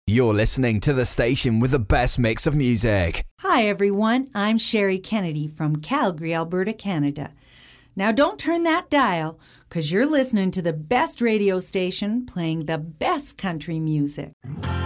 You're listening to the station with the best mix of music. Hi, everyone. I'm Sherry Kennedy from Calgary, Alberta, Canada. Now, don't turn that dial, because you're listening to the best radio station playing the best country music.